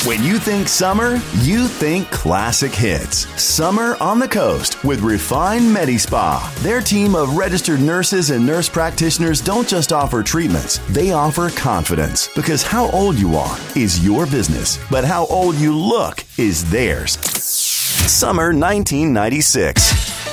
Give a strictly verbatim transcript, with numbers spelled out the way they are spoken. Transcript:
When you think summer, you think classic hits. Summer on the Coast with Refine Medi-Spa. Their team of registered nurses and nurse practitioners don't just offer treatments, they offer confidence. Because how old you are is your business, but how old you look is theirs. Summer nineteen ninety-six.